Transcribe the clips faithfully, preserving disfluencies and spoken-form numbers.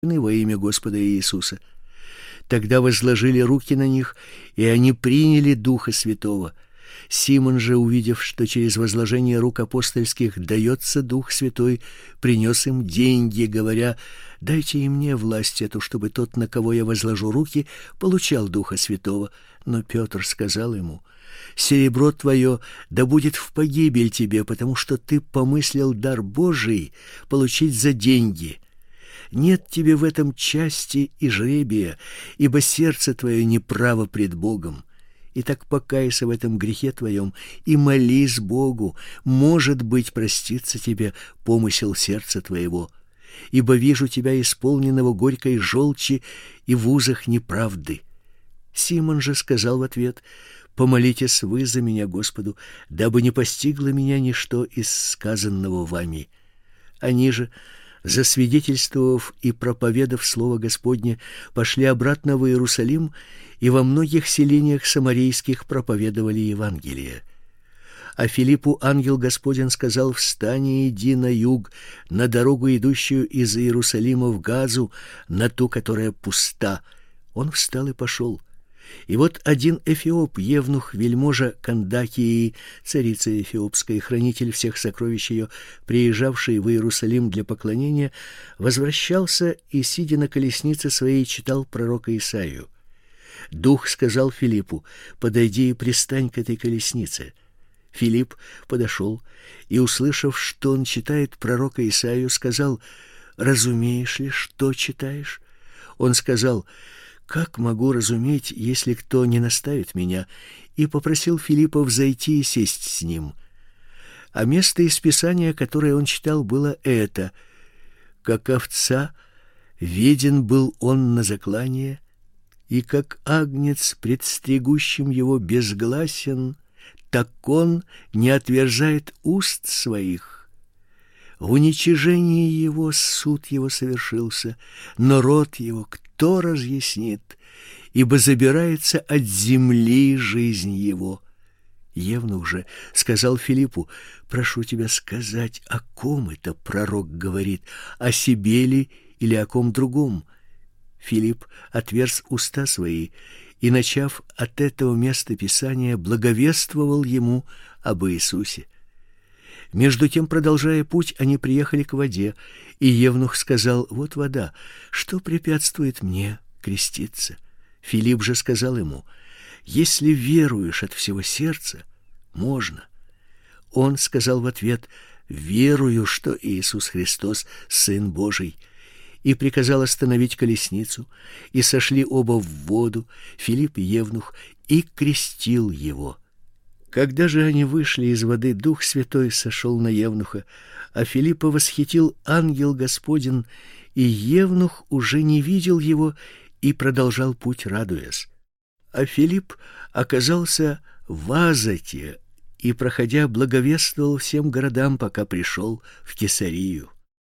во имя Господа Иисуса. Тогда возложили руки на них, и они приняли Духа Святого. Симон же, увидев, что через возложение рук апостольских дается Дух Святой, принес им деньги, говоря: «Дайте и мне власть эту, чтобы тот, на кого я возложу руки, получал Духа Святого». Но Петр сказал ему: «Серебро твое да будет в погибель тебе, потому что ты помыслил дар Божий получить за деньги. Нет тебе в этом части и жребия, ибо сердце твое неправо пред Богом. Итак, покайся в этом грехе твоем и молись Богу, может быть, простится тебе помысел сердца твоего. Ибо вижу тебя исполненного горькой желчи и в узах неправды». Симон же сказал в ответ: «Помолитесь вы за меня Господу, дабы не постигло меня ничто из сказанного вами». Они же, засвидетельствовав и проповедав слово Господне, пошли обратно в Иерусалим и во многих селениях самарийских проповедовали Евангелие. А Филиппу ангел Господень сказал: «Встань и иди на юг, на дорогу, идущую из Иерусалима в Газу, на ту, которая пуста». Он встал и пошел. И вот один эфиоп, евнух вельможа Кандакии, царица эфиопская, хранитель всех сокровищ ее, приезжавший в Иерусалим для поклонения, возвращался и, сидя на колеснице своей, читал пророка Исаию. Дух сказал Филиппу: «Подойди и пристань к этой колеснице». Филипп подошел и, услышав, что он читает пророка Исаию, сказал: «Разумеешь ли, что читаешь?» Он сказал: «Как могу разуметь, если кто не наставит меня?» И попросил Филиппа взойти и сесть с ним. А место из Писания, которое он читал, было это: «Как овца веден был он на заклание, и как агнец пред стригущим его безгласен, так он не отверзает уст своих. В уничижении его суд его совершился, но род его кто разъяснит? Ибо забирается от земли жизнь его». Евнух же сказал Филиппу: «Прошу тебя сказать, о ком это пророк говорит, о себе ли или о ком другом?» Филипп отверз уста свои и, начав от этого места Писания, благовествовал ему об Иисусе. Между тем, продолжая путь, они приехали к воде, и евнух сказал: «Вот вода, что препятствует мне креститься?» Филипп же сказал ему: «Если веруешь от всего сердца, можно». Он сказал в ответ: «Верую, что Иисус Христос — Сын Божий», и приказал остановить колесницу, и сошли оба в воду, Филипп и евнух, и крестил его. Когда же они вышли из воды, Дух Святой сошел на евнуха, а Филиппа восхитил ангел Господень, и евнух уже не видел его и продолжал путь, радуясь. А Филипп оказался в Азоте и, проходя, благовествовал всем городам, пока пришел в Кесарию.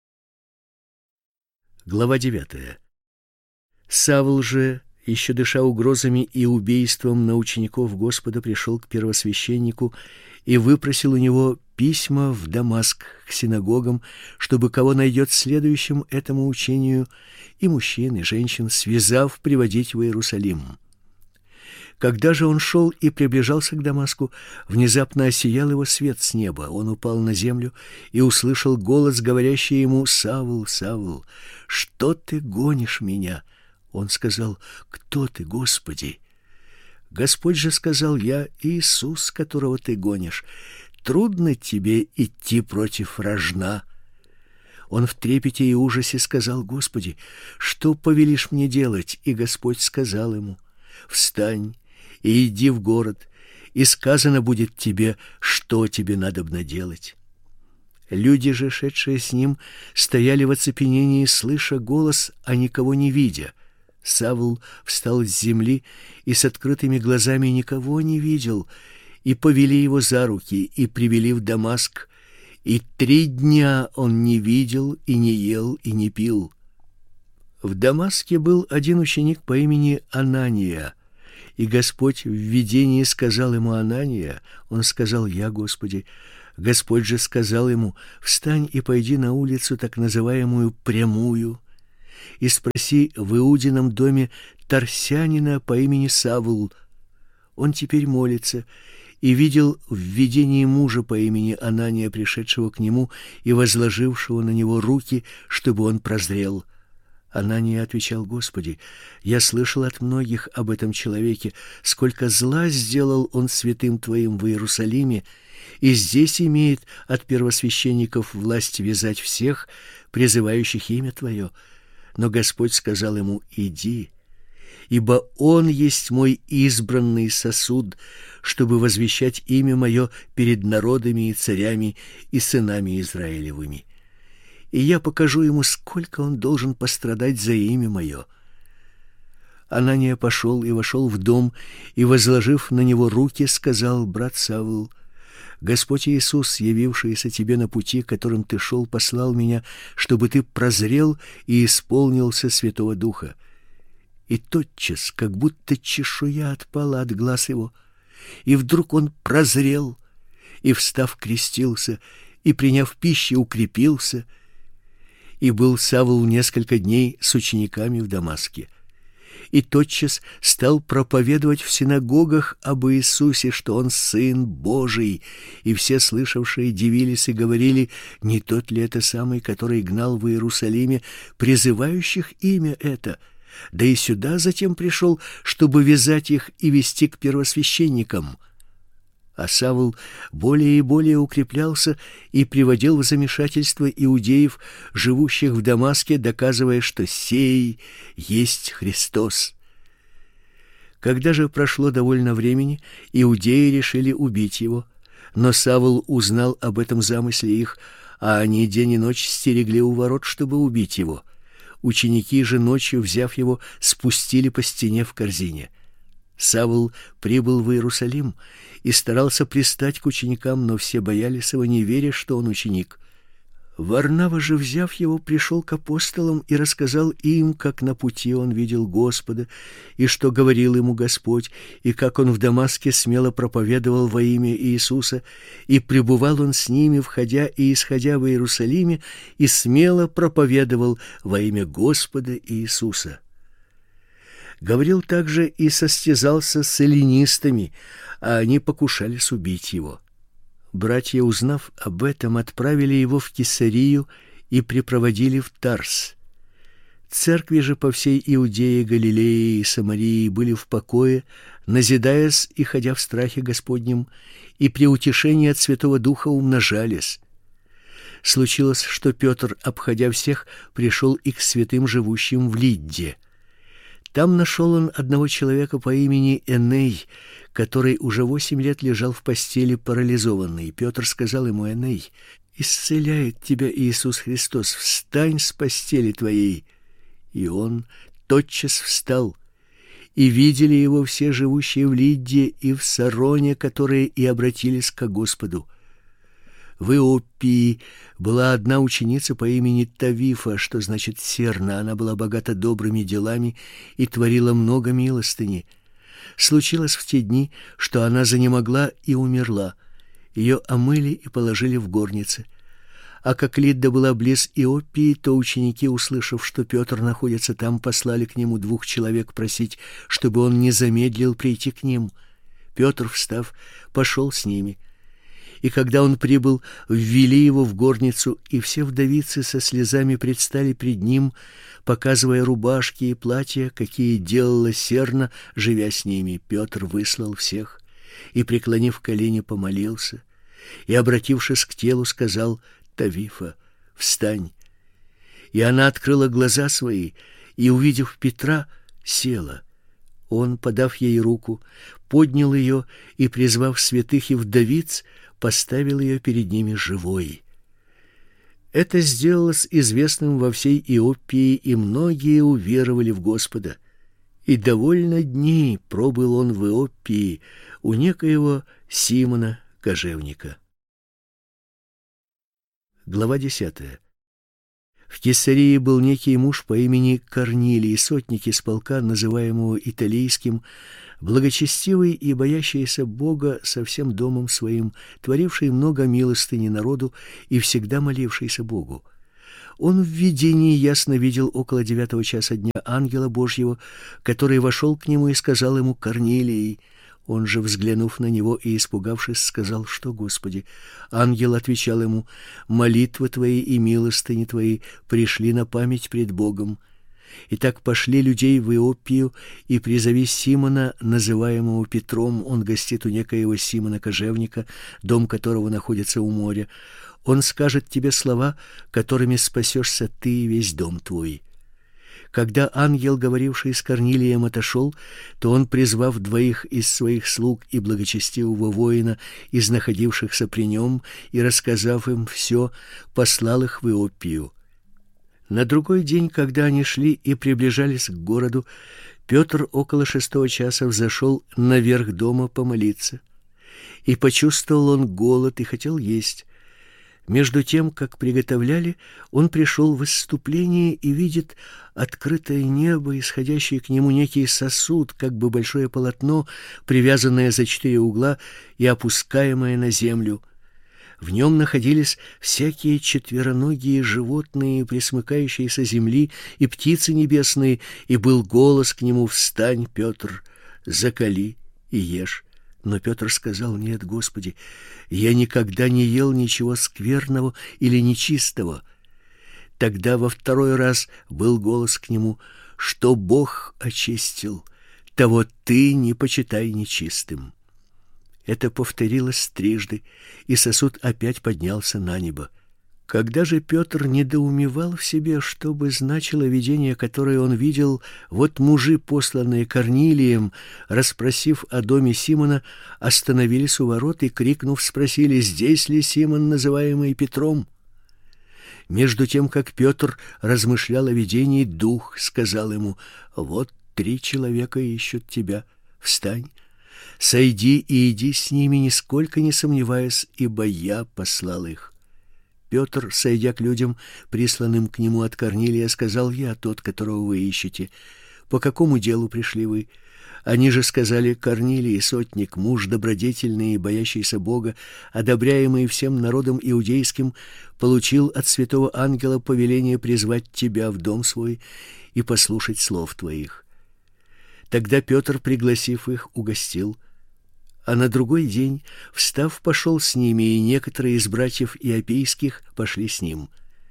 Глава девятая. Савл же, еще дыша угрозами и убийством на учеников Господа, пришел к первосвященнику и выпросил у него письма в Дамаск к синагогам, чтобы кого найдет следующим этому учению, и мужчин, и женщин, связав, приводить в Иерусалим. Когда же он шел и приближался к Дамаску, внезапно осиял его свет с неба. Он упал на землю и услышал голос, говорящий ему: «Савл, Савл, что ты гонишь меня?» Он сказал: «Кто ты, Господи?» Господь же сказал: «Я Иисус, которого ты гонишь. Трудно тебе идти против рожна». Он в трепете и ужасе сказал: «Господи, что повелишь мне делать?» И Господь сказал ему: «Встань и иди в город, и сказано будет тебе, что тебе надобно делать». Люди же, шедшие с ним, стояли в оцепенении, слыша голос, а никого не видя. Савл встал с земли и с открытыми глазами никого не видел, и повели его за руки и привели в Дамаск, и три дня он не видел и не ел и не пил. В Дамаске был один ученик по имени Анания, и Господь в видении сказал ему: «Анания». Он сказал: «Я, Господи». Господь же сказал ему: «Встань и пойди на улицу, так называемую Прямую, и спроси в Иудином доме тарсянина по имени Савл. Он теперь молится, и видел в видении мужа по имени Анания, пришедшего к нему и возложившего на него руки, чтобы он прозрел. Анания отвечал: Господи, я слышал от многих об этом человеке, сколько зла сделал он святым Твоим в Иерусалиме, и здесь имеет от первосвященников власть вязать всех, призывающих имя Твое. Но Господь сказал ему: иди, ибо он есть мой избранный сосуд, чтобы возвещать имя мое перед народами и царями и сынами Израилевыми. И я покажу ему, сколько он должен пострадать за имя мое. Анания пошел и вошел в дом, и, возложив на него руки, сказал: брат Савл, Господь Иисус, явившийся тебе на пути, которым ты шел, послал меня, чтобы ты прозрел и исполнился Святого Духа. И тотчас, как будто чешуя отпала от глаз его, и вдруг он прозрел, и, встав, крестился, и, приняв пищу, укрепился. И был Савл несколько дней с учениками в Дамаске. И тотчас стал проповедовать в синагогах об Иисусе, что он Сын Божий, и все слышавшие дивились и говорили: не тот ли это самый, который гнал в Иерусалиме призывающих имя это? Да и сюда затем пришел, чтобы вязать их и вести к первосвященникам. А Савл более и более укреплялся и приводил в замешательство иудеев, живущих в Дамаске, доказывая, что сей есть Христос. Когда же прошло довольно времени, иудеи решили убить его, но Савл узнал об этом замысле их, а они день и ночь стерегли у ворот, чтобы убить его. Ученики же ночью, взяв его, спустили по стене в корзине. Савл прибыл в Иерусалим и старался пристать к ученикам, но все боялись его, не веря, что он ученик. Варнава же, взяв его, пришел к апостолам и рассказал им, как на пути он видел Господа, и что говорил ему Господь, и как он в Дамаске смело проповедовал во имя Иисуса, и пребывал он с ними, входя и исходя в Иерусалиме, и смело проповедовал во имя Господа Иисуса. Говорил также и состязался с эллинистами, а они покушались убить его. Братья, узнав об этом, отправили его в Кесарию и припроводили в Тарс. Церкви же по всей Иудее, Галилее и Самарии были в покое, назидаясь и ходя в страхе Господнем, и при утешении от Святого Духа умножались. Случилось, что Петр, обходя всех, пришел и к святым, живущим в Лидде. Там нашел он одного человека по имени Эней, который уже восемь лет лежал в постели парализованный. Петр сказал ему: Эней, исцеляет тебя Иисус Христос, встань с постели твоей. И он тотчас встал. И видели его все живущие в Лидде и в Сароне, которые и обратились к Господу. В Иопии была одна ученица по имени Тавифа, что значит серна. Она была богата добрыми делами и творила много милостыни. Случилось в те дни, что она занемогла и умерла. Ее омыли и положили в горнице. А как Лидда была близ Иопии, то ученики, услышав, что Петр находится там, послали к нему двух человек просить, чтобы он не замедлил прийти к ним. Петр, встав, пошел с ними. И когда он прибыл, ввели его в горницу, и все вдовицы со слезами предстали пред ним, показывая рубашки и платья, какие делала серна, живя с ними. Петр выслал всех и, преклонив колени, помолился, и, обратившись к телу, сказал: Тавифа, встань. И она открыла глаза свои, и, увидев Петра, села. Он, подав ей руку, поднял ее и, призвав святых и вдовиц, поставил ее перед ними живой. Это сделалось известным во всей Иопии, и многие уверовали в Господа. И довольно дней пробыл он в Иопии у некоего Симона кожевника. Глава десятая. В Кесарии был некий муж по имени Корнилий, сотник из полка, называемого Италийским, благочестивый и боящийся Бога со всем домом своим, творивший много милостыни народу и всегда молившийся Богу. Он в видении ясно видел около девятого часа дня ангела Божьего, который вошел к нему и сказал ему: «Корнилий». Он же, взглянув на него и испугавшись, сказал: «Что, Господи?» Ангел отвечал ему: «Молитвы твои и милостыни твои пришли на память пред Богом. Итак, пошли людей в Иоппию и призови Симона, называемого Петром. Он гостит у некоего Симона кожевника, дом которого находится у моря. Он скажет тебе слова, которыми спасешься ты и весь дом твой». Когда ангел, говоривший с Корнилием, отошел, то он, призвав двоих из своих слуг и благочестивого воина, из находившихся при нем, и рассказав им все, послал их в Иоппию. На другой день, когда они шли и приближались к городу, Петр около шестого часа взошел наверх дома помолиться. И почувствовал он голод и хотел есть. Между тем, как приготовляли, он пришел в исступление и видит открытое небо, исходящий к нему некий сосуд, как бы большое полотно, привязанное за четыре угла и опускаемое на землю. В нем находились всякие четвероногие животные, пресмыкающиеся земли, и птицы небесные, и был голос к нему: «Встань, Петр, закали и ешь». Но Петр сказал: «Нет, Господи, я никогда не ел ничего скверного или нечистого». Тогда во второй раз был голос к нему: «Что Бог очистил, того ты не почитай нечистым». Это повторилось трижды, и сосуд опять поднялся на небо. Когда же Петр недоумевал в себе, что бы значило видение, которое он видел, вот мужи, посланные Корнилием, расспросив о доме Симона, остановились у ворот и, крикнув, спросили: «Здесь ли Симон, называемый Петром?» Между тем, как Петр размышлял о видении, дух сказал ему: «Вот три человека ищут тебя. Встань, сойди и иди с ними, нисколько не сомневаясь, ибо я послал их». Петр, сойдя к людям, присланным к нему от Корнилия, сказал: «Я тот, которого вы ищете. По какому делу пришли вы?» Они же сказали: «Корнилий, сотник, муж добродетельный и боящийся Бога, одобряемый всем народом иудейским, получил от святого ангела повеление призвать тебя в дом свой и послушать слов твоих». Тогда Петр, пригласив их, угостил. А на другой день, встав, пошел с ними, и некоторые из братьев иопийских пошли с ним.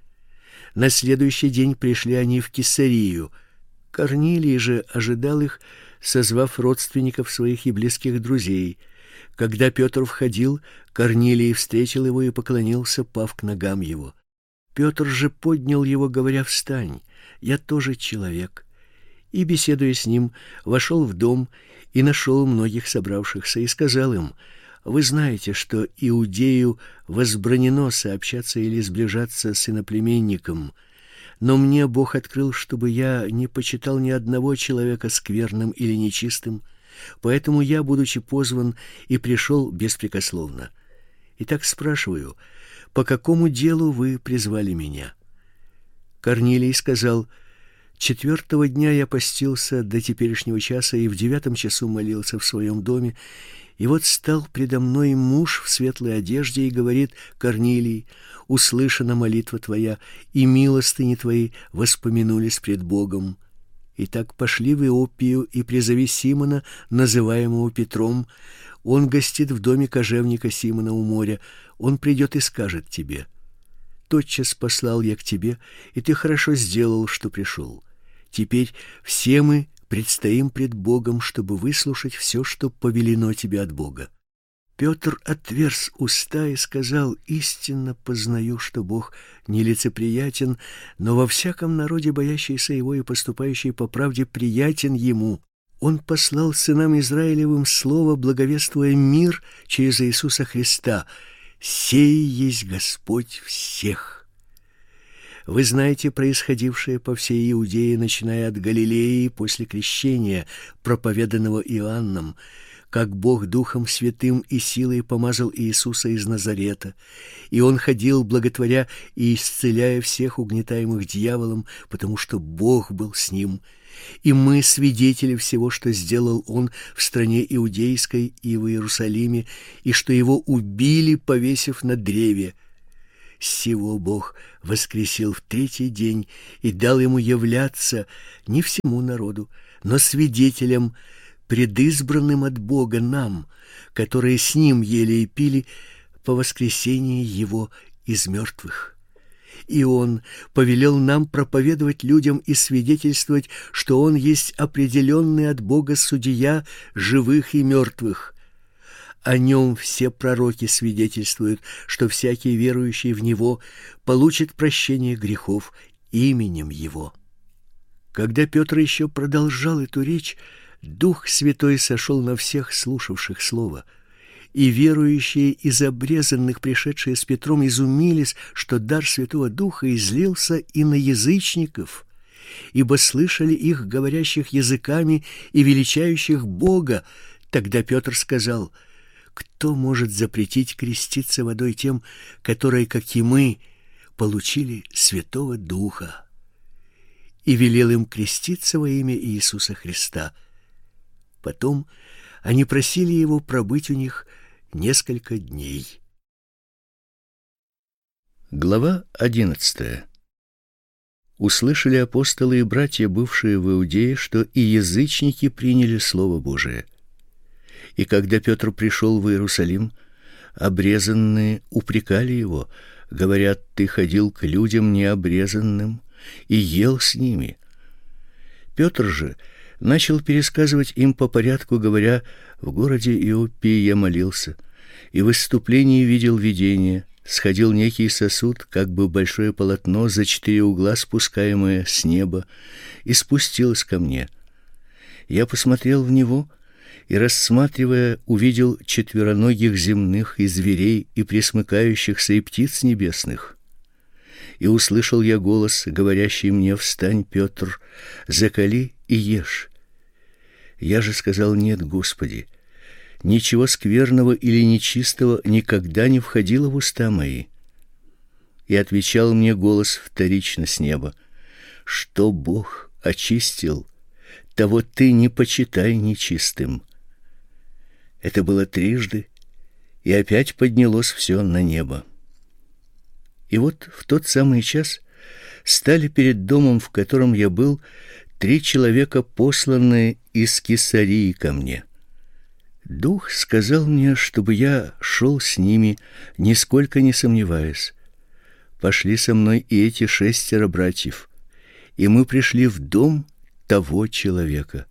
На следующий день пришли они в Кесарию. Корнилий же ожидал их, созвав родственников своих и близких друзей. Когда Петр входил, Корнилий встретил его и поклонился, пав к ногам его. Петр же поднял его, говоря: «Встань, я тоже человек». И, беседуя с ним, вошел в дом и нашел многих собравшихся, и сказал им: «Вы знаете, что иудею возбранено сообщаться или сближаться с иноплеменником, но мне Бог открыл, чтобы я не почитал ни одного человека скверным или нечистым, поэтому я, будучи позван, и пришел беспрекословно. Итак, спрашиваю: по какому делу вы призвали меня?» Корнилий сказал: «Четвертого дня я постился до теперешнего часа и в девятом часу молился в своем доме, и вот стал предо мной муж в светлой одежде и говорит: Корнилий, услышана молитва твоя, и милостыни твои воспомянулись пред Богом. Итак, пошли в Иоппию и призови Симона, называемого Петром. Он гостит в доме кожевника Симона у моря. Он придет и скажет тебе». Тотчас послал я к тебе, и ты хорошо сделал, что пришел. Теперь все мы предстоим пред Богом, чтобы выслушать все, что повелено тебе от Бога». Петр отверз уста и сказал: «Истинно познаю, что Бог нелицеприятен, но во всяком народе, боящийся его и поступающий по правде, приятен ему. Он послал сынам Израилевым слово, благовествуя мир через Иисуса Христа. Сей есть Господь всех». Вы знаете происходившее по всей Иудее, начиная от Галилеи после крещения, проповеданного Иоанном, как Бог Духом Святым и силой помазал Иисуса из Назарета, и Он ходил, благотворя и исцеляя всех угнетаемых дьяволом, потому что Бог был с Ним. И мы свидетели всего, что сделал Он в стране иудейской и в Иерусалиме, и что Его убили, повесив на древе. Сего Бог воскресил в третий день и дал ему являться не всему народу, но свидетелям, предизбранным от Бога нам, которые с ним ели и пили по воскресении его из мертвых. И он повелел нам проповедовать людям и свидетельствовать, что он есть определенный от Бога судья живых и мертвых. О нем все пророки свидетельствуют, что всякий верующий в него получит прощение грехов именем его. Когда Петр еще продолжал эту речь, Дух Святой сошел на всех слушавших слово, и верующие из обрезанных, пришедшие с Петром, изумились, что дар Святого Духа излился и на язычников, ибо слышали их, говорящих языками и величающих Бога. Тогда Петр сказал: «Кто может запретить креститься водой тем, которые, как и мы, получили Святого Духа?» И велел им креститься во имя Иисуса Христа. Потом они просили его пробыть у них несколько дней. Глава одиннадцатая. Услышали апостолы и братья, бывшие в Иудее, что и язычники приняли Слово Божие. И когда Петр пришел в Иерусалим, обрезанные упрекали его, говорят: «Ты ходил к людям необрезанным и ел с ними». Петр же начал пересказывать им по порядку, говоря: «В городе Иоппии я молился, и в выступлении видел видение. Сходил некий сосуд, как бы большое полотно, за четыре угла спускаемое с неба, и спустилось ко мне. Я посмотрел в него и, рассматривая, увидел четвероногих земных и зверей, и пресмыкающихся, и птиц небесных. И услышал я голос, говорящий мне: встань, Петр, закали и ешь. Я же сказал: нет, Господи, ничего скверного или нечистого никогда не входило в уста мои. И отвечал мне голос вторично с неба: что Бог очистил, того ты не почитай нечистым. Это было трижды, и опять поднялось все на небо. И вот в тот самый час стали перед домом, в котором я был, три человека, посланные из Кесарии ко мне. Дух сказал мне, чтобы я шел с ними, нисколько не сомневаясь. Пошли со мной и эти шестеро братьев, и мы пришли в дом того человека.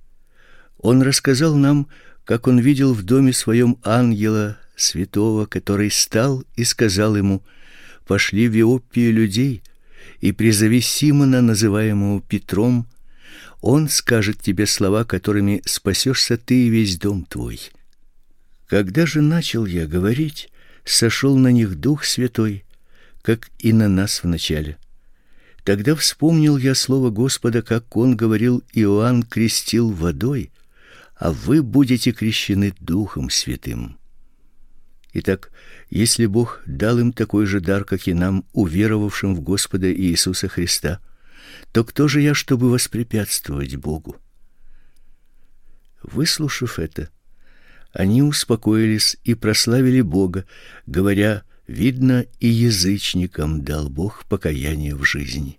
Он рассказал нам, как он видел в доме своем ангела святого, который стал и сказал ему: пошли в Иоппию людей и призови Симона, называемого Петром. Он скажет тебе слова, которыми спасешься ты и весь дом твой. Когда же начал я говорить, сошел на них Дух Святой, как и на нас вначале. Тогда вспомнил я слово Господа, как он говорил: Иоанн крестил водой, а вы будете крещены Духом Святым. Итак, если Бог дал им такой же дар, как и нам, уверовавшим в Господа Иисуса Христа, то кто же я, чтобы воспрепятствовать Богу? Выслушав это, они успокоились и прославили Бога, говоря: видно, и язычникам дал Бог покаяние в жизни.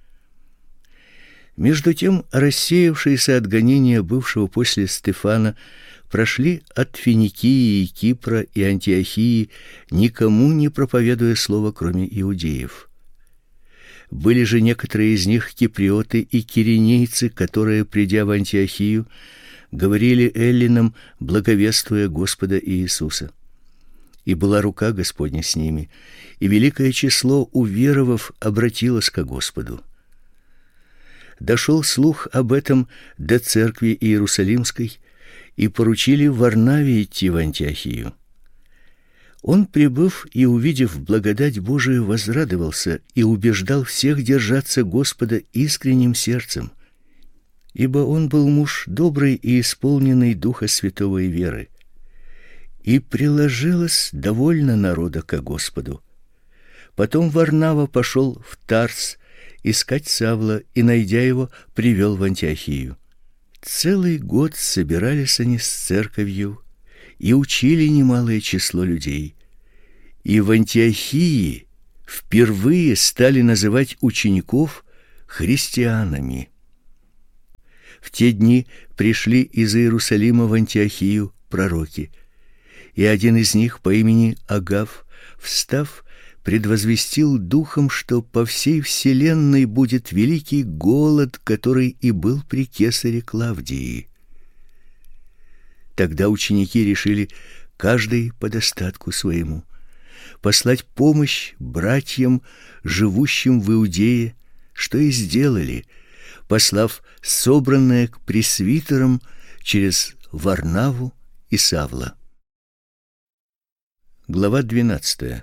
Между тем, рассеявшиеся от гонения бывшего после Стефана прошли от Финикии и Кипра и Антиохии, никому не проповедуя слово, кроме иудеев. Были же некоторые из них киприоты и киринейцы, которые, придя в Антиохию, говорили эллинам, благовествуя Господа Иисуса. И была рука Господня с ними, и великое число уверовав обратилось ко Господу. Дошел слух об этом до церкви Иерусалимской, и поручили Варнаве идти в Антиохию. Он, прибыв и увидев благодать Божию, возрадовался и убеждал всех держаться Господа искренним сердцем, ибо он был муж добрый и исполненный Духа Святого и веры. И приложилось довольно народа ко Господу. Потом Варнава пошел в Тарс искать Савла, и, найдя его, привел в Антиохию. Целый год собирались они с церковью и учили немалое число людей. И в Антиохии впервые стали называть учеников христианами. В те дни пришли из Иерусалима в Антиохию пророки, и один из них по имени Агав, встав, предвозвестил духом, что по всей вселенной будет великий голод, который и был при кесаре Клавдии. Тогда ученики решили, каждый по достатку своему, послать помощь братьям, живущим в Иудее, что и сделали, послав собранное к пресвитерам через Варнаву и Савла. Глава двенадцатая.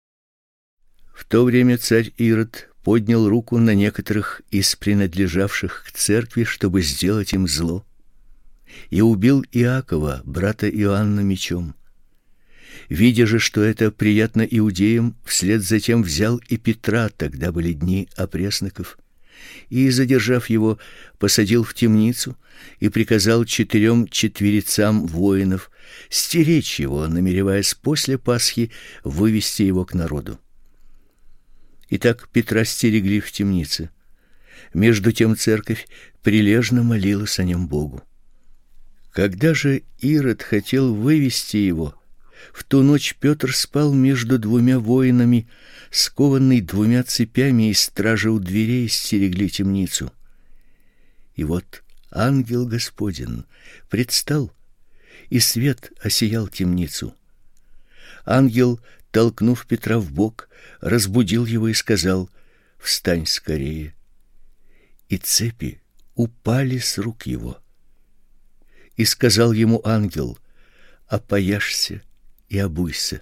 В то время царь Ирод поднял руку на некоторых из принадлежавших к церкви, чтобы сделать им зло, и убил Иакова, брата Иоанна, мечом. Видя же, что это приятно иудеям, вслед за тем взял и Петра, тогда были дни опресноков, и, задержав его, посадил в темницу и приказал четырем четверицам воинов стеречь его, намереваясь после Пасхи вывести его к народу. Итак, Петра стерегли в темнице. Между тем церковь прилежно молилась о нем Богу. Когда же Ирод хотел вывести его, в ту ночь Петр спал между двумя воинами, скованный двумя цепями, и стражи у дверей стерегли темницу. И вот ангел Господень предстал, и свет осиял темницу. Ангел, толкнув Петра в бок, разбудил его и сказал: «Встань скорее». И цепи упали с рук его. И сказал ему ангел: «Опояшься и обуйся».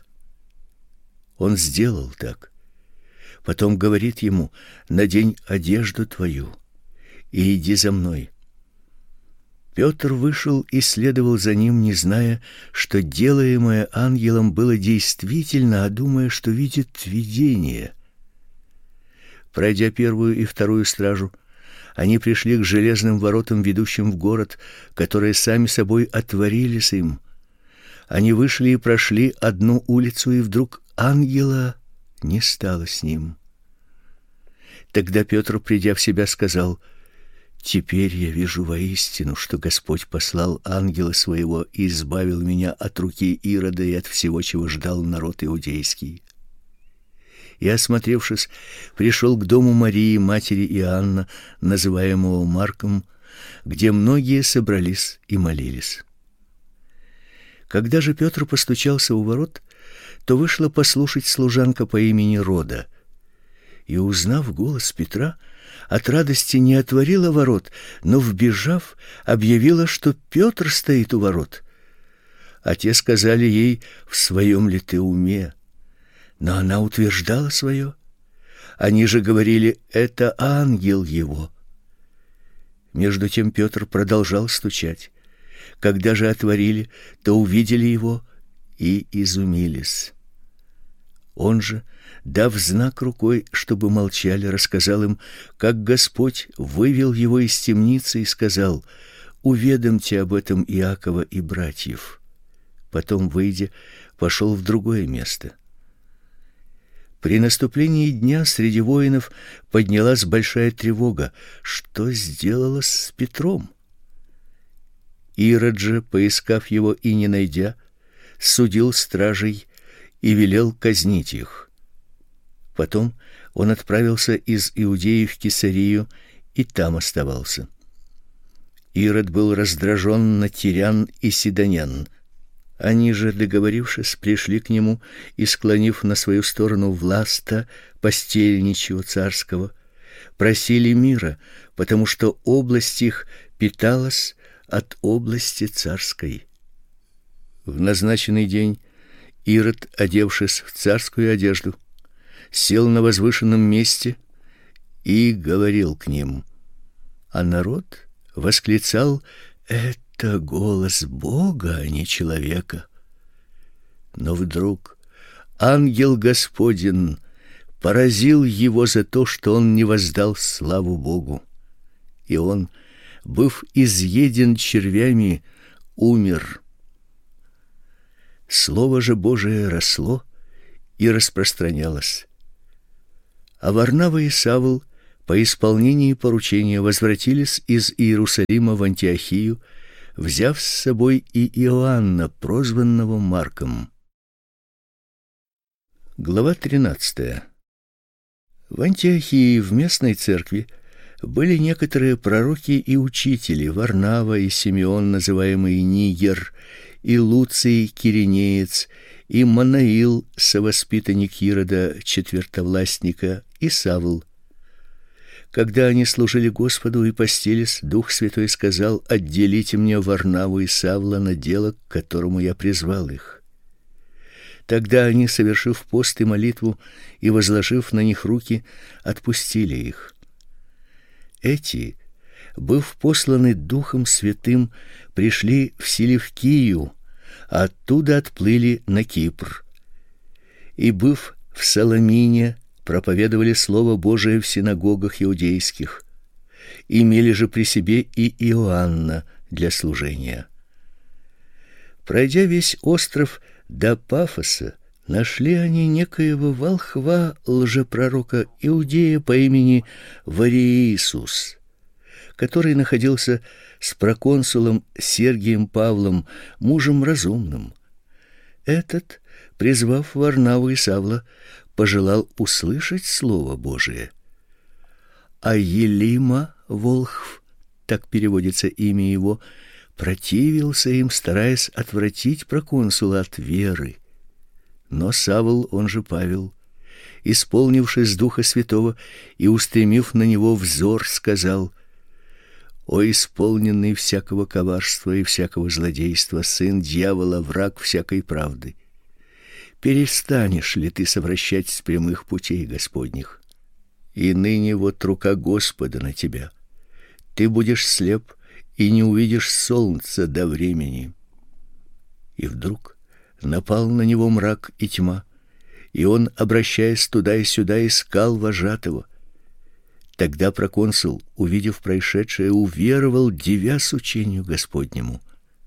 Он сделал так. Потом говорит ему: «Надень одежду твою и иди за мной». Петр вышел и следовал за ним, не зная, что делаемое ангелом было действительно, а думая, что видит видение. Пройдя первую и вторую стражу, они пришли к железным воротам, ведущим в город, которые сами собой отворились им. Они вышли и прошли одну улицу, и вдруг ангела не стало с ним. Тогда Петр, придя в себя, сказал: «Теперь я вижу воистину, что Господь послал ангела своего и избавил меня от руки Ирода и от всего, чего ждал народ иудейский». И, осмотревшись, пришел к дому Марии, матери Иоанна, называемого Марком, где многие собрались и молились. Когда же Петр постучался у ворот, то вышла послушать служанка по имени Рода, и, узнав голос Петра, от радости не отворила ворот, но, вбежав, объявила, что Петр стоит у ворот. А те сказали ей: «В своем ли ты уме?» Но она утверждала свое. Они же говорили: «Это ангел его». Между тем Петр продолжал стучать. Когда же отворили, то увидели его и изумились. Он же, дав знак рукой, чтобы молчали, рассказал им, как Господь вывел его из темницы, и сказал: «Уведомьте об этом Иакова и братьев». Потом, выйдя, пошел в другое место. При наступлении дня среди воинов поднялась большая тревога. Что сделалось с Петром? Ирод же, поискав его и не найдя, судил стражей и велел казнить их. Потом он отправился из Иудеи в Кесарию и там оставался. Ирод был раздражен на тирян и сидонян. Они же, договорившись, пришли к нему и, склонив на свою сторону Власта, постельничего царского, просили мира, потому что область их питалась от области царской. В назначенный день Ирод, одевшись в царскую одежду, сел на возвышенном месте и говорил к ним, а народ восклицал: «Это голос Бога, а не человека». Но вдруг ангел Господень поразил его за то, что он не воздал славу Богу, и он, быв изъеден червями, умер. Слово же Божие росло и распространялось. А Варнава и Савл по исполнении поручения возвратились из Иерусалима в Антиохию, взяв с собой и Иоанна, прозванного Марком. Глава тринадцатая. В Антиохии в местной церкви были некоторые пророки и учители: Варнава и Симеон, называемый Нигер, и Луций Киринеец, и Манаил, совоспитанник Ирода, четвертовластника, и Савл. Когда они служили Господу и постились, Дух Святой сказал: «Отделите мне Варнаву и Савла на дело, к которому я призвал их». Тогда они, совершив пост и молитву и возложив на них руки, отпустили их. Эти, быв посланы Духом Святым, пришли в Селевкию, а оттуда отплыли на Кипр. И, быв в Саламине, проповедовали Слово Божие в синагогах иудейских. Имели же при себе и Иоанна для служения. Пройдя весь остров до Пафоса, нашли они некоего волхва, лжепророка Иудея по имени Вариисус, который находился с проконсулом Сергием Павлом, мужем разумным. Этот, призвав Варнаву и Савла, пожелал услышать слово Божие. А Елима, волхв, так переводится имя его, противился им, стараясь отвратить проконсула от веры. Но Савл, он же Павел, исполнившись Духа Святого и устремив на него взор, сказал: «О исполненный всякого коварства и всякого злодейства, сын дьявола, враг всякой правды! Перестанешь ли ты совращать с прямых путей Господних? И ныне вот рука Господа на тебя. Ты будешь слеп и не увидишь солнца до времени». И вдруг напал на него мрак и тьма, и он, обращаясь туда и сюда, искал вожатого. Тогда проконсул, увидев происшедшее, уверовал, дивясь учению Господнему.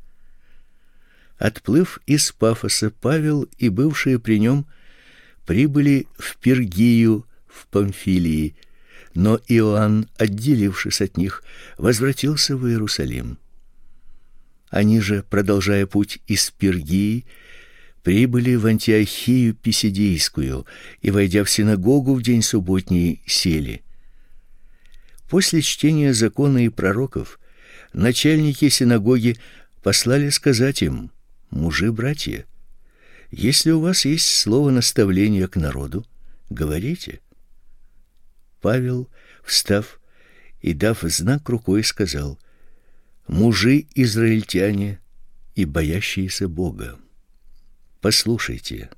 Отплыв из Пафоса, Павел и бывшие при нем прибыли в Пергию в Памфилии, но Иоанн, отделившись от них, возвратился в Иерусалим. Они же, продолжая путь из Пергии, прибыли в Антиохию Писидийскую и, войдя в синагогу в день субботний, сели. После чтения закона и пророков начальники синагоги послали сказать им: «Мужи-братья, если у вас есть слово наставления к народу, говорите». Павел, встав и дав знак рукой, сказал: «Мужи израильтяне и боящиеся Бога, послушайте.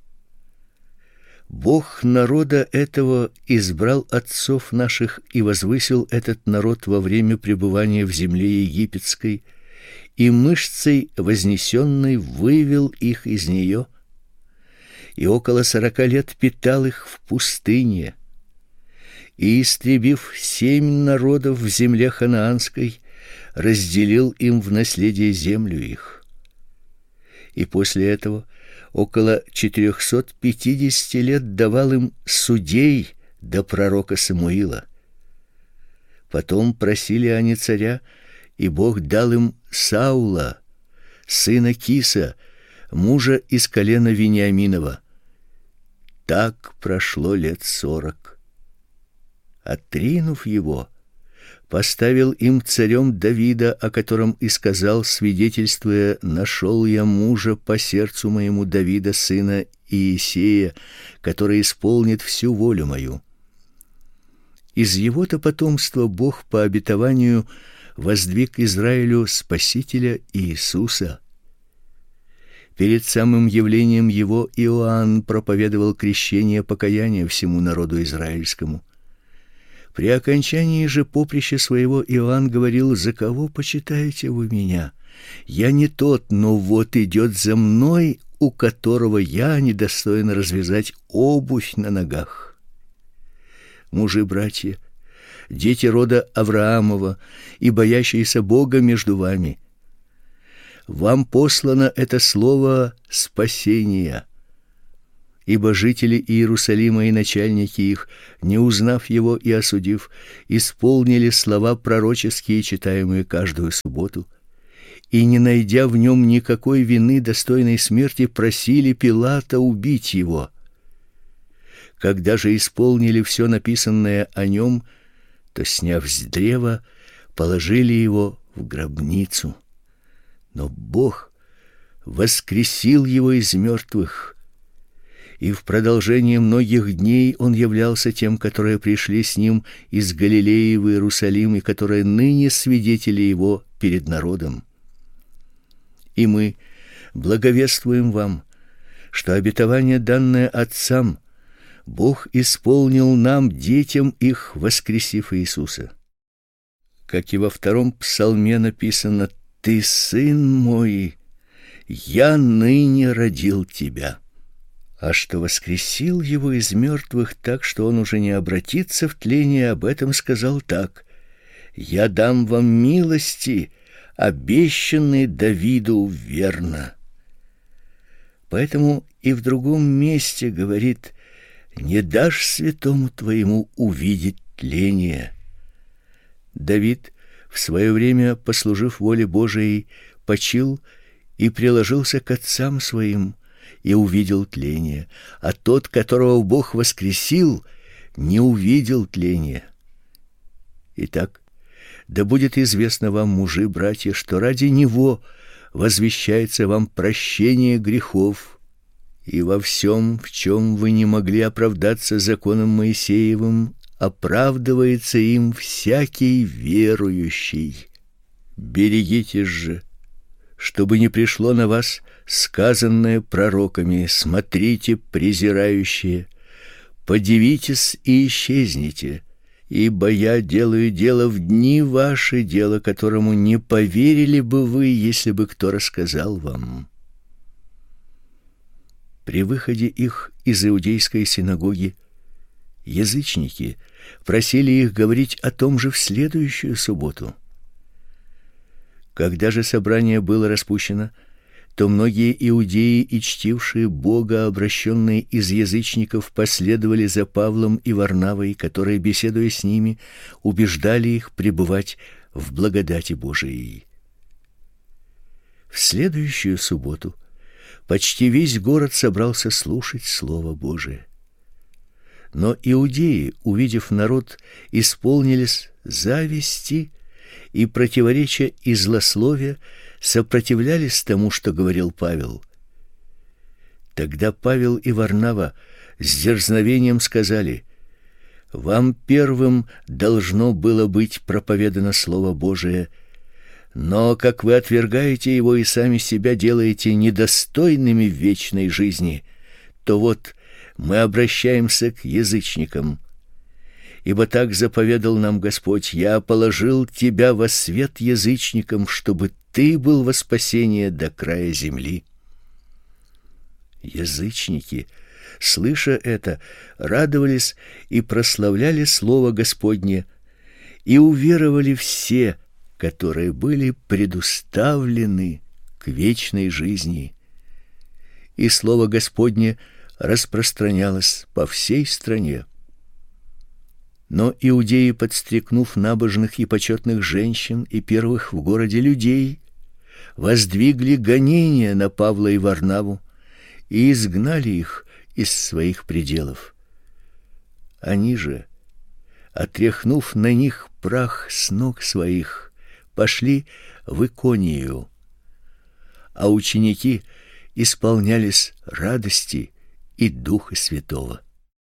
Бог народа этого избрал отцов наших и возвысил этот народ во время пребывания в земле египетской, и мышцей вознесенной вывел их из нее, и около сорока лет питал их в пустыне, и, истребив семь народов в земле ханаанской, разделил им в наследие землю их. И после этого около четырехсот пятидесяти лет давал им судей до пророка Самуила. Потом просили они царя, и Бог дал им Саула, сына Киса, мужа из колена Вениаминова. Так прошло лет сорок. Отринув его, поставил им царем Давида, о котором и сказал, свидетельствуя: «Нашел я мужа по сердцу моему, Давида, сына Иисея, который исполнит всю волю мою». Из его-то потомства Бог по обетованию воздвиг Израилю Спасителя Иисуса. Перед самым явлением его Иоанн проповедовал крещение покаяния всему народу израильскому. При окончании же поприща своего Иоанн говорил: «За кого почитаете вы меня? Я не тот, но вот идет за мной, у которого я недостоин развязать обувь на ногах». Мужи-братья, дети рода Авраамова и боящиеся Бога между вами, вам послано это слово спасения. Ибо жители Иерусалима и начальники их, не узнав его и осудив, исполнили слова пророческие, читаемые каждую субботу, и, не найдя в нем никакой вины, достойной смерти, просили Пилата убить его. Когда же исполнили все написанное о нем, то, сняв с древа, положили его в гробницу. Но Бог воскресил его из мертвых, и в продолжение многих дней он являлся тем, которые пришли с ним из Галилеи в Иерусалим, и которые ныне свидетели его перед народом. И мы благовествуем вам, что обетование, данное отцам, Бог исполнил нам, детям их, воскресив Иисуса. Как и во втором псалме написано: «Ты, сын мой, я ныне родил тебя». А что воскресил его из мертвых так, что он уже не обратится в тление, об этом сказал так: «Я дам вам милости, обещанные Давиду верно». Поэтому и в другом месте говорит: «Не дашь святому твоему увидеть тление». Давид, в свое время послужив воле Божией, почил и приложился к отцам своим, и увидел тление, а тот, которого Бог воскресил, не увидел тления. Итак, да будет известно вам, мужи, братья, что ради него возвещается вам прощение грехов, и во всем, в чем вы не могли оправдаться законом Моисеевым, оправдывается им всякий верующий. Берегитесь же, чтобы не пришло на вас сказанное пророками: смотрите, презирающие, подивитесь и исчезните, ибо я делаю дело в дни ваши, дело которому не поверили бы вы, если бы кто рассказал вам. При выходе их из иудейской синагоги язычники просили их говорить о том же в следующую субботу. Когда же собрание было распущено, то многие иудеи и чтившие Бога, обращенные из язычников, последовали за Павлом и Варнавой, которые, беседуя с ними, убеждали их пребывать в благодати Божией. В следующую субботу почти весь город собрался слушать слово Божие. Но иудеи, увидев народ, исполнились зависти и, противоречия и злословия, сопротивлялись тому, что говорил Павел. Тогда Павел и Варнава с дерзновением сказали: «Вам первым должно было быть проповедано Слово Божие, но как вы отвергаете его и сами себя делаете недостойными вечной жизни, то вот мы обращаемся к язычникам. Ибо так заповедал нам Господь: я положил тебя во свет язычникам, чтобы ты был во спасение до края земли». Язычники, слыша это, радовались и прославляли слово Господне, и уверовали все, которые были предуставлены к вечной жизни. И слово Господне распространялось по всей стране. Но иудеи, подстрекнув набожных и почетных женщин и первых в городе людей, воздвигли гонения на Павла и Варнаву и изгнали их из своих пределов. Они же, отряхнув на них прах с ног своих, пошли в Иконию, а ученики исполнялись радости и Духа Святого.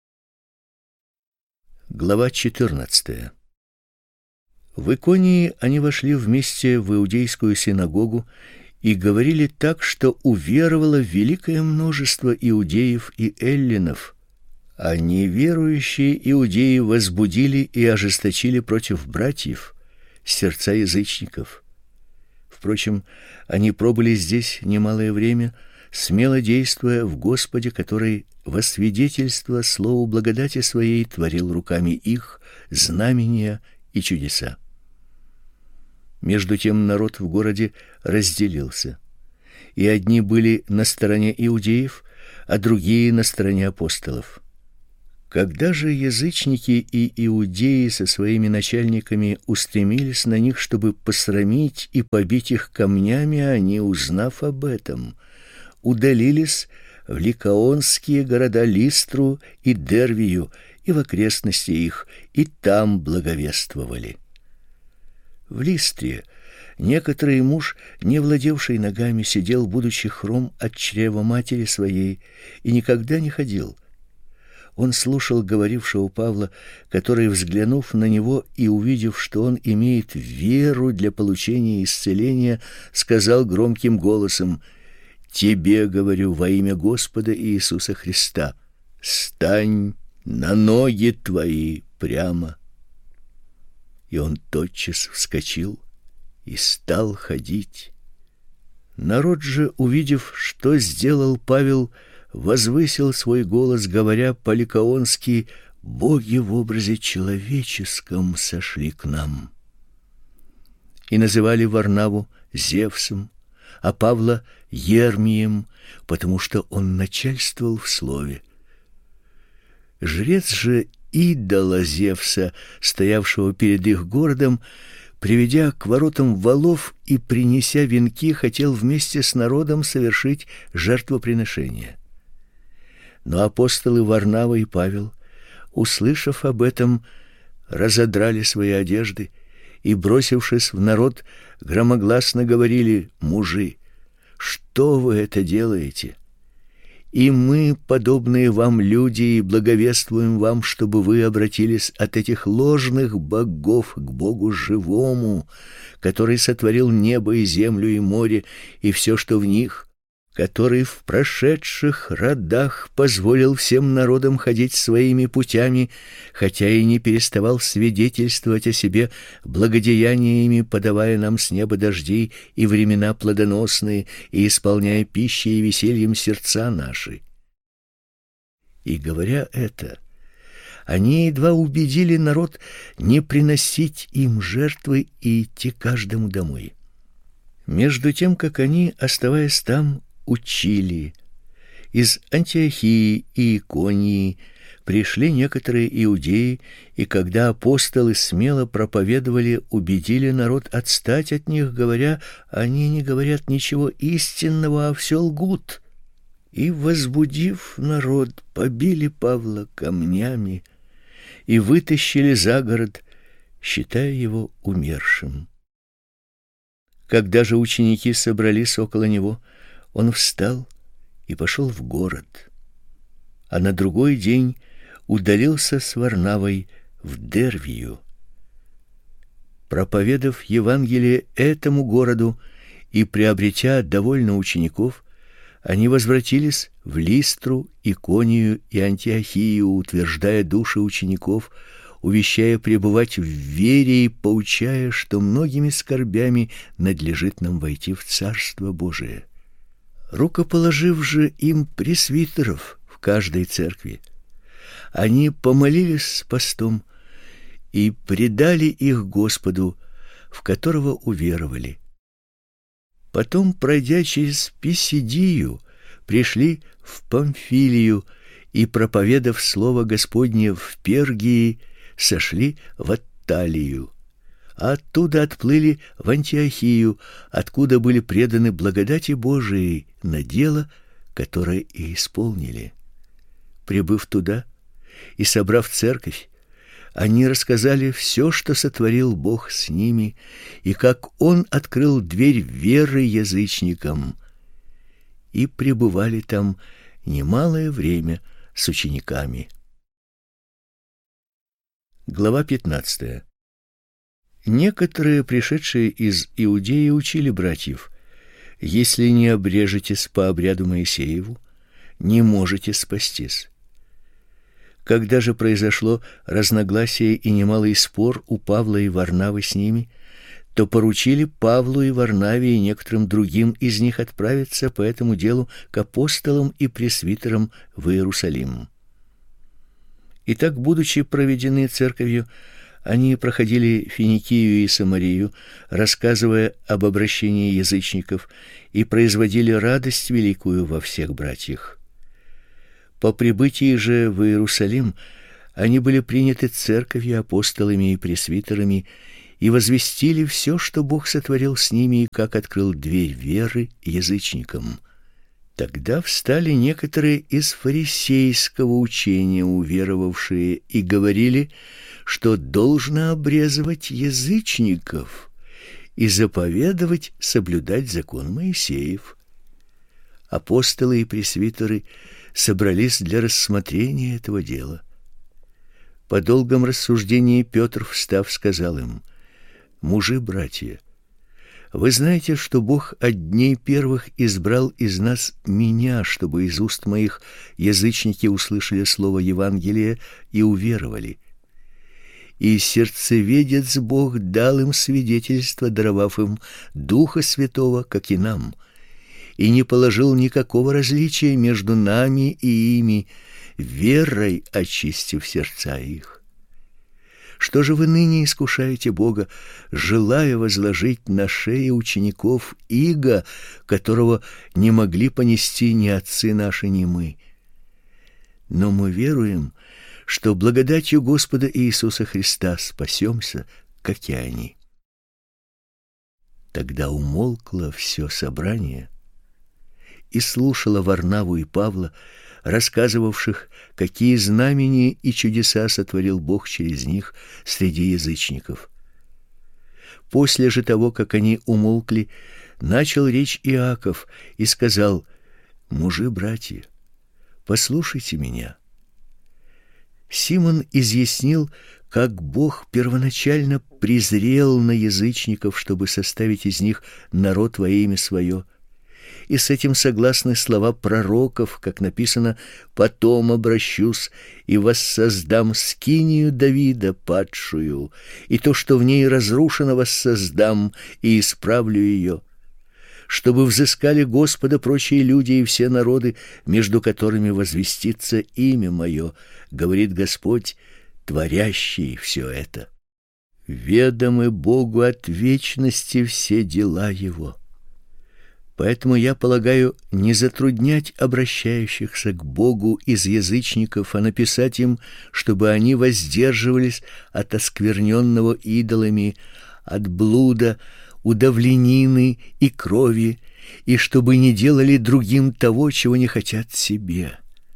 Глава четырнадцатая. В Иконии они вошли вместе в иудейскую синагогу и говорили так, что уверовало великое множество иудеев и эллинов, а неверующие иудеи возбудили и ожесточили против братьев сердца язычников. Впрочем, они пробыли здесь немалое время, смело действуя в Господе, который во свидетельство слову благодати своей творил руками их знамения и чудеса. Между тем народ в городе разделился, и одни были на стороне иудеев, а другие на стороне апостолов. Когда же язычники и иудеи со своими начальниками устремились на них, чтобы посрамить и побить их камнями, они, узнав об этом, удалились в ликаонские города Листру и Дервию и в окрестности их, и там благовествовали. В Листре некоторый муж, не владевший ногами, сидел, будучи хром от чрева матери своей, и никогда не ходил. Он слушал говорившего Павла, который, взглянув на него и увидев, что он имеет веру для получения исцеления, сказал громким голосом: «Тебе говорю во имя Господа Иисуса Христа, стань на ноги твои прямо». И он тотчас вскочил и стал ходить. Народ же, увидев, что сделал Павел, возвысил свой голос, говоря по-ликаонски: «Боги в образе человеческом сошли к нам». И называли Варнаву Зевсом, а Павла Ермием, потому что он начальствовал в слове. Жрец же идола Зевса, стоявшего перед их городом, приведя к воротам волов и принеся венки, хотел вместе с народом совершить жертвоприношение. Но апостолы Варнава и Павел, услышав об этом, разодрали свои одежды и, бросившись в народ, громогласно говорили: «Мужи, что вы это делаете? И мы, подобные вам люди, и благовествуем вам, чтобы вы обратились от этих ложных богов к Богу живому, который сотворил небо и землю и море и все, что в них, который в прошедших родах позволил всем народам ходить своими путями, хотя и не переставал свидетельствовать о себе благодеяниями, подавая нам с неба дожди и времена плодоносные, и исполняя пищей и весельем сердца наши». И говоря это, они едва убедили народ не приносить им жертвы и идти каждому домой. Между тем, как они, оставаясь там, учили, из Антиохии и Иконии пришли некоторые иудеи, и когда апостолы смело проповедовали, убедили народ отстать от них, говоря: «Они не говорят ничего истинного, а все лгут». И, возбудив народ, побили Павла камнями и вытащили за город, считая его умершим. Когда же ученики собрались около него, он встал и пошел в город, а на другой день удалился с Варнавой в Дервию. Проповедав Евангелие этому городу и приобретя довольно учеников, они возвратились в Листру, Иконию и Антиохию, утверждая души учеников, увещая пребывать в вере и поучая, что многими скорбями надлежит нам войти в Царство Божие. Рукоположив же им пресвитеров в каждой церкви, они помолились с постом и предали их Господу, в которого уверовали. Потом, пройдя через Писидию, пришли в Памфилию и, проповедав слово Господне в Пергии, сошли в Атталию. А оттуда отплыли в Антиохию, откуда были преданы благодати Божией на дело, которое и исполнили. Прибыв туда и собрав церковь, они рассказали все, что сотворил Бог с ними, и как Он открыл дверь веры язычникам, и пребывали там немалое время с учениками. Глава пятнадцатая. Некоторые, пришедшие из Иудеи, учили братьев: «Если не обрежетесь по обряду Моисееву, не можете спастись». Когда же произошло разногласие и немалый спор у Павла и Варнавы с ними, то поручили Павлу и Варнаве и некоторым другим из них отправиться по этому делу к апостолам и пресвитерам в Иерусалим. Итак, будучи проведены церковью, они проходили Финикию и Самарию, рассказывая об обращении язычников, и производили радость великую во всех братьях. По прибытии же в Иерусалим они были приняты церковью, апостолами и пресвитерами, и возвестили все, что Бог сотворил с ними, и как открыл дверь веры язычникам. Тогда встали некоторые из фарисейского учения уверовавшие и говорили, что должно обрезывать язычников и заповедовать соблюдать закон Моисеев. Апостолы и пресвитеры собрались для рассмотрения этого дела. По долгом рассуждении Петр, встав, сказал им: «Мужи, братья, вы знаете, что Бог от дней первых избрал из нас меня, чтобы из уст моих язычники услышали слово Евангелия и уверовали. И сердцеведец Бог дал им свидетельство, даровав им Духа Святого, как и нам, и не положил никакого различия между нами и ими, верой очистив сердца их. Что же вы ныне искушаете Бога, желая возложить на шеи учеников иго, которого не могли понести ни отцы наши, ни мы? Но мы веруем, что благодатью Господа Иисуса Христа спасемся, как и они». Тогда умолкло все собрание и слушало Варнаву и Павла, рассказывавших, какие знамения и чудеса сотворил Бог через них среди язычников. После же того, как они умолкли, начал речь Иаков и сказал: «Мужи, братья, послушайте меня». Симон изъяснил, как Бог первоначально презрел на язычников, чтобы составить из них народ во имя свое. И с этим согласны слова пророков, как написано: «Потом обращусь и воссоздам скинию Давида падшую, и то, что в ней разрушено, воссоздам и исправлю ее, чтобы взыскали Господа прочие люди и все народы, между которыми возвестится имя мое, говорит Господь, творящий все это. Ведомы Богу от вечности все дела его». Поэтому я полагаю не затруднять обращающихся к Богу из язычников, а написать им, чтобы они воздерживались от оскверненного идолами, от блуда, удавленины и крови, и чтобы не делали другим того, чего не хотят себе.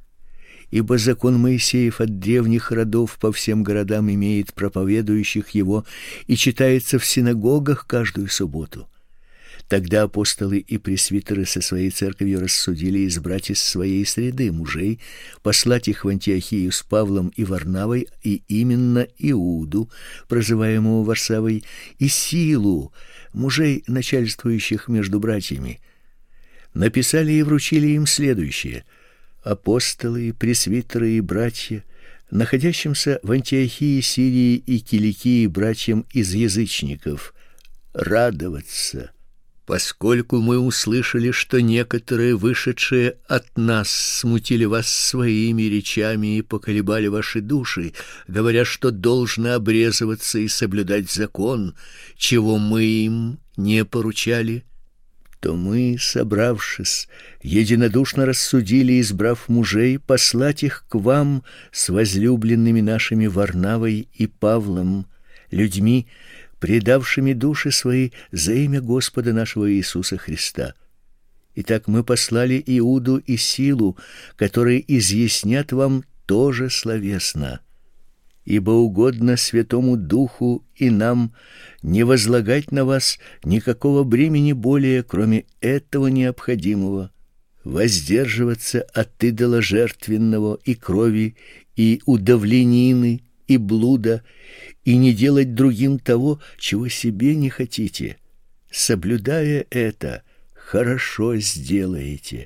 Ибо закон Моисеев от древних родов по всем городам имеет проповедующих его и читается в синагогах каждую субботу. Тогда апостолы и пресвитеры со своей церковью рассудили избрать из своей среды мужей, послать их в Антиохию с Павлом и Варнавой, и именно Иуду, прозываемого Варсавой, и Силу, мужей, начальствующих между братьями. Написали и вручили им следующее: апостолы, пресвитеры и братья, находящимся в Антиохии, Сирии и Киликии братьям из язычников, радоваться, поскольку мы услышали, что некоторые, вышедшие от нас, смутили вас своими речами и поколебали ваши души, говоря, что должно обрезываться и соблюдать закон, чего мы им не поручали, то мы, собравшись, единодушно рассудили, избрав мужей, послать их к вам с возлюбленными нашими Варнавой и Павлом, людьми, предавшими души свои за имя Господа нашего Иисуса Христа. Итак, мы послали Иуду и Силу, которые изъяснят вам тоже словесно. Ибо угодно Святому Духу и нам не возлагать на вас никакого бремени более, кроме этого необходимого: воздерживаться от идола жертвенного и крови, и удавленины, и блуда, и не делать другим того, чего себе не хотите. Соблюдая это, хорошо сделаете.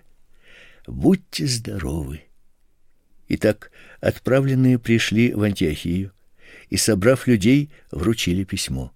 Будьте здоровы. Итак, отправленные пришли в Антиохию и, собрав людей, вручили письмо.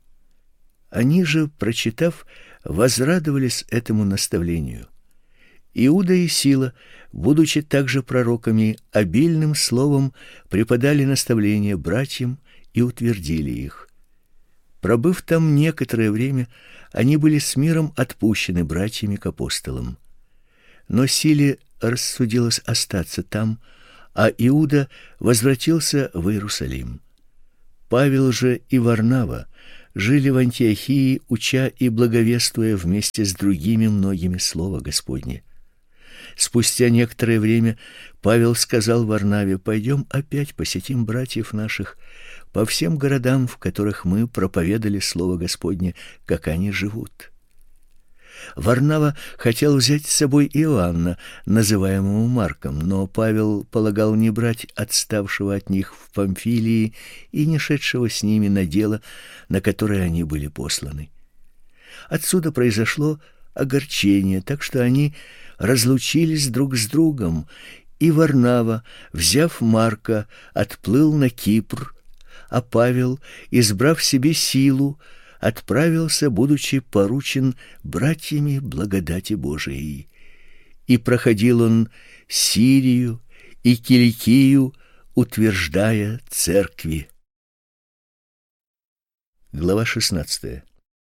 Они же, прочитав, возрадовались этому наставлению. Иуда и Сила, будучи также пророками, обильным словом преподали наставления братьям и утвердили их. Пробыв там некоторое время, они были с миром отпущены братьями к апостолам. Но Силе рассудилось остаться там, а Иуда возвратился в Иерусалим. Павел же и Варнава жили в Антиохии, уча и благовествуя вместе с другими многими слово Господне. Спустя некоторое время Павел сказал Варнаве: «Пойдем опять посетим братьев наших по всем городам, в которых мы проповедали слово Господне, как они живут». Варнава хотел взять с собой Иоанна, называемого Марком, но Павел полагал не брать отставшего от них в Памфилии и не шедшего с ними на дело, на которое они были посланы. Отсюда произошло огорчение, так что они разлучились друг с другом, и Варнава, взяв Марка, отплыл на Кипр, а Павел, избрав себе Силу, отправился, будучи поручен братьями благодати Божией. И проходил он Сирию и Киликию, утверждая церкви. Глава шестнадцатая.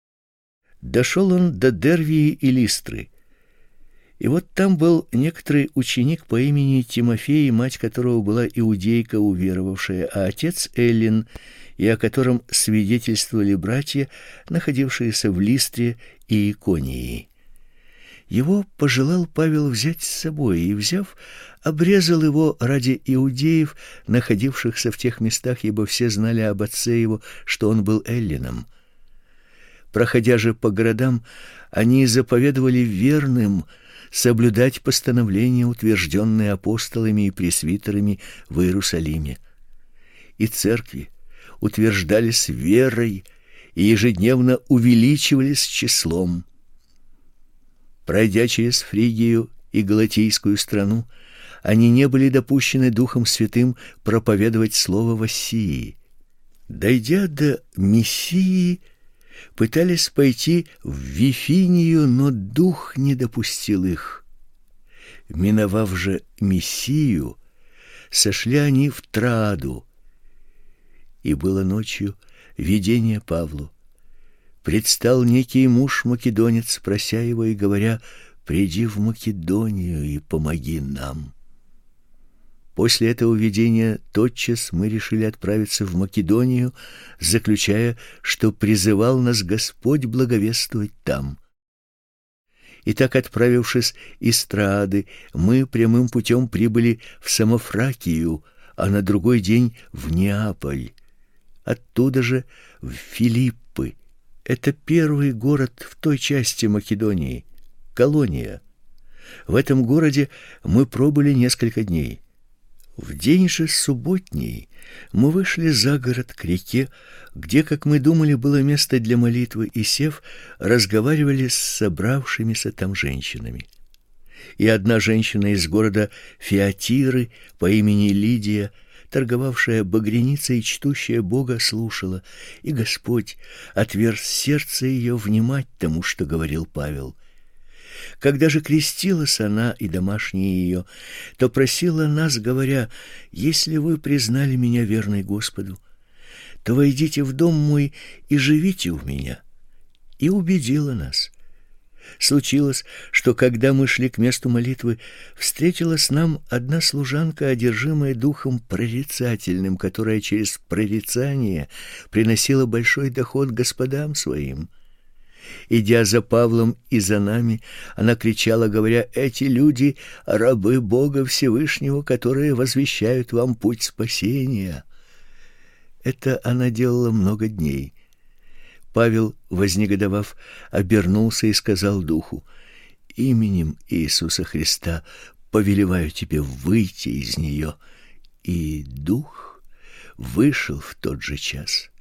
Дошел он до Дервии и Листры. И вот там был некоторый ученик по имени Тимофей, мать которого была иудейка уверовавшая, а отец Эллин, и о котором свидетельствовали братья, находившиеся в Листре и Иконии. Его пожелал Павел взять с собой, и, взяв, обрезал его ради иудеев, находившихся в тех местах, ибо все знали об отце его, что он был эллином. Проходя же по городам, они заповедовали верным соблюдать постановления, утвержденные апостолами и пресвитерами в Иерусалиме. И церкви утверждались верой и ежедневно увеличивались числом. Пройдя через Фригию и Галатийскую страну, они не были допущены Духом Святым проповедовать слово в Ассии. Дойдя до Миссии, пытались пойти в Вифинию, но Дух не допустил их. Миновав же Миссию, сошли они в Трааду. И было ночью видение Павлу. Предстал некий муж-македонец, прося его и говоря: «Приди в Македонию и помоги нам». После этого видения тотчас мы решили отправиться в Македонию, заключая, что призывал нас Господь благовествовать там. Итак, отправившись из Троады, мы прямым путем прибыли в Самофракию, а на другой день в Неаполь. Оттуда же в Филиппы. Это первый город в той части Македонии, колония. В этом городе мы пробыли несколько дней. В день же субботний мы вышли за город к реке, где, как мы думали, было место для молитвы, и, сев, разговаривали с собравшимися там женщинами. И одна женщина из города Фиатиры по имени Лидия, торговавшая багряницей и чтущая Бога, слушала, и Господь отверз сердце ее внимать тому, что говорил Павел. Когда же крестилась она и домашние ее, то просила нас, говоря: «Если вы признали меня верной Господу, то войдите в дом мой и живите у меня». И убедила нас. Случилось, что когда мы шли к месту молитвы, встретилась нам одна служанка, одержимая духом прорицательным, которая через прорицание приносила большой доход господам своим. Идя за Павлом и за нами, она кричала, говоря: «Эти люди — рабы Бога Всевышнего, которые возвещают вам путь спасения». Это она делала много дней. Павел, вознегодовав, обернулся и сказал духу: «Именем Иисуса Христа повелеваю тебе выйти из нее». И дух вышел в тот же час.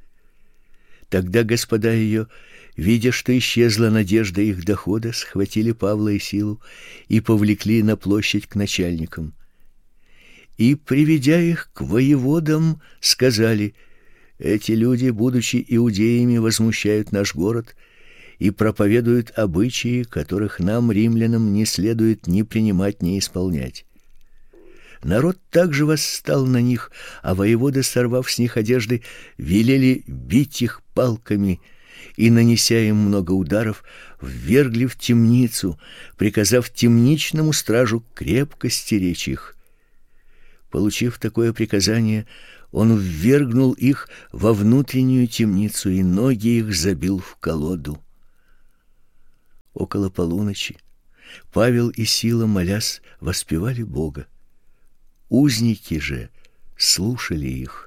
Тогда господа ее, видя, что исчезла надежда их дохода, схватили Павла и Силу и повлекли на площадь к начальникам. И, приведя их к воеводам, сказали: «Эти люди, будучи иудеями, возмущают наш город и проповедуют обычаи, которых нам, римлянам, не следует ни принимать, ни исполнять». Народ также восстал на них, а воеводы, сорвав с них одежды, велели бить их палками, и, нанеся им много ударов, ввергли в темницу, приказав темничному стражу крепко стеречь их. Получив такое приказание, он ввергнул их во внутреннюю темницу и ноги их забил в колоду. Около полуночи Павел и Сила, молясь, воспевали Бога. Узники же слушали их.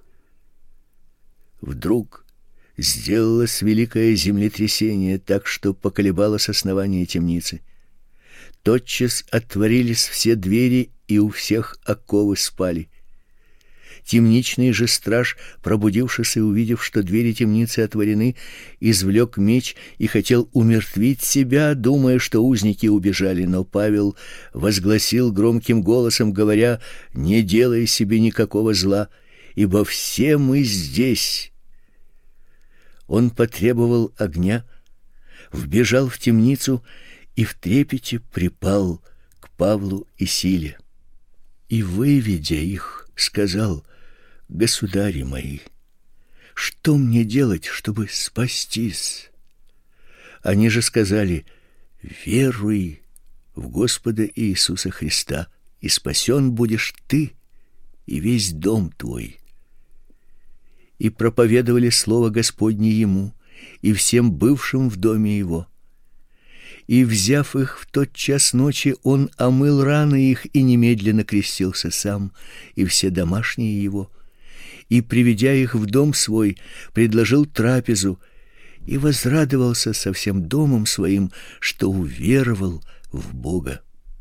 Вдруг сделалось великое землетрясение, так что поколебалось основание темницы. Тотчас отворились все двери, и у всех оковы спали. Темничный же страж, пробудившись и увидев, что двери темницы отворены, извлек меч и хотел умертвить себя, думая, что узники убежали. Но Павел возгласил громким голосом, говоря: «Не делай себе никакого зла, ибо все мы здесь». Он потребовал огня, вбежал в темницу и в трепете припал к Павлу и Силе. И, выведя их, сказал: «Государи мои, что мне делать, чтобы спастись?» Они же сказали: «Веруй в Господа Иисуса Христа, и спасен будешь ты и весь дом твой». И проповедовали слово Господне ему и всем бывшим в доме его. И, взяв их в тот час ночи, он омыл раны их и немедленно крестился сам и все домашние его. И, приведя их в дом свой, предложил трапезу и возрадовался со всем домом своим, что уверовал в Бога.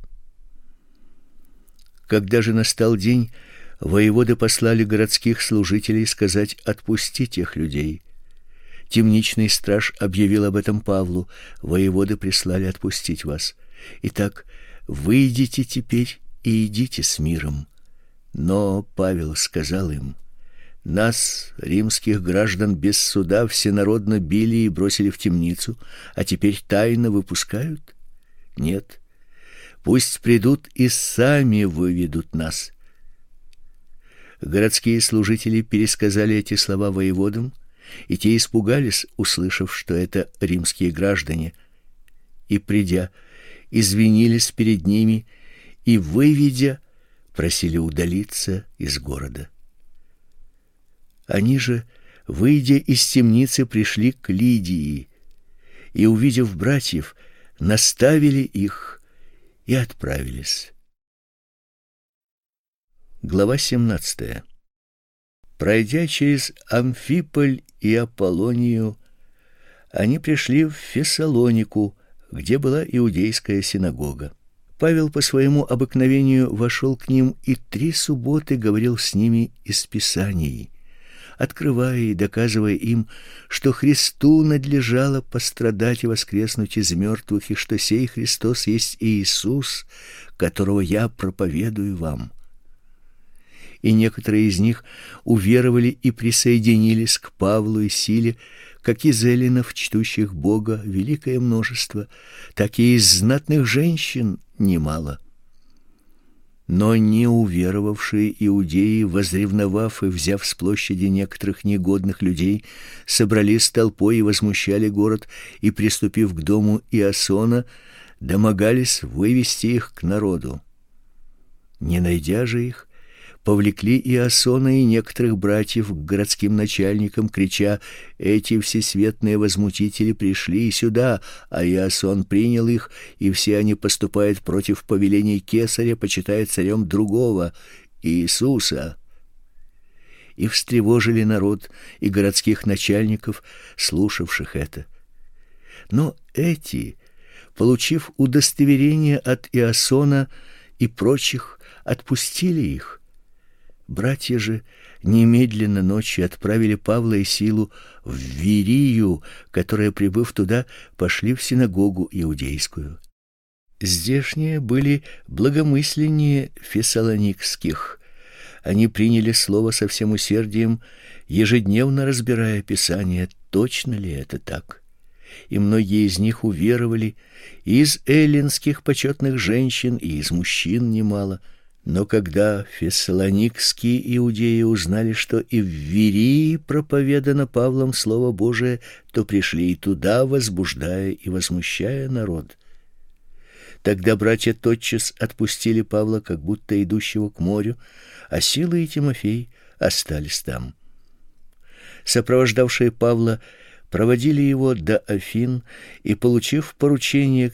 Когда же настал день, воеводы послали городских служителей сказать: «Отпусти тех людей». Темничный страж объявил об этом Павлу: «Воеводы прислали отпустить вас. Итак, выйдите теперь и идите с миром». Но Павел сказал им: «Нас, римских граждан, без суда всенародно били и бросили в темницу, а теперь тайно выпускают? Нет, пусть придут и сами выведут нас». Городские служители пересказали эти слова воеводам, и те испугались, услышав, что это римские граждане, и, придя, извинились перед ними и, выведя, просили удалиться из города. Они же, выйдя из темницы, пришли к Лидии и, увидев братьев, наставили их и отправились. Глава семнадцатая. Пройдя через Амфиполь и Аполлонию, они пришли в Фессалонику, где была иудейская синагога. Павел по своему обыкновению вошел к ним и три субботы говорил с ними из Писаний, открывая и доказывая им, что Христу надлежало пострадать и воскреснуть из мертвых, и что сей Христос есть Иисус, которого я проповедую вам. И некоторые из них уверовали и присоединились к Павлу и Силе, как из эллинов, чтущих Бога, великое множество, так и из знатных женщин немало. Но не уверовавшие иудеи, возревновав и взяв с площади некоторых негодных людей, собрались толпой и возмущали город, и, приступив к дому Иасона, домогались вывести их к народу. Не найдя же их, повлекли Иасона и некоторых братьев к городским начальникам, крича: «Эти всесветные возмутители пришли сюда!» А Иасон принял их, и все они поступают против повелений Кесаря, почитая царем другого, Иисуса. И встревожили народ и городских начальников, слушавших это. Но эти, получив удостоверение от Иасона и прочих, отпустили их. Братья же немедленно ночью отправили Павла и Силу в Вирию, которые, прибыв туда, пошли в синагогу иудейскую. Здешние были благомысленнее фессалоникских. Они приняли слово со всем усердием, ежедневно разбирая Писание, точно ли это так. И многие из них уверовали, и из эллинских почетных женщин, и из мужчин немало. Но когда фессалоникские иудеи узнали, что и в Вирии проповедано Павлом слово Божие, то пришли и туда, возбуждая и возмущая народ. Тогда братья тотчас отпустили Павла, как будто идущего к морю, а Сила и Тимофей остались там. Сопровождавшие Павла проводили его до Афин и, получив поручение